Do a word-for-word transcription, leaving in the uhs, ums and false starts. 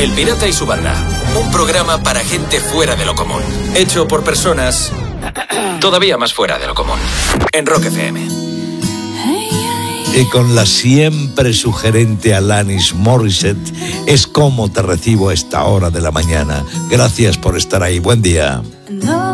El Pirata y su banda. Un programa para gente fuera de lo común. Hecho por personas todavía más fuera de lo común. En Rock F M. Y con la siempre sugerente Alanis Morissette, es como te recibo a esta hora de la mañana. Gracias por estar ahí. Buen día. No.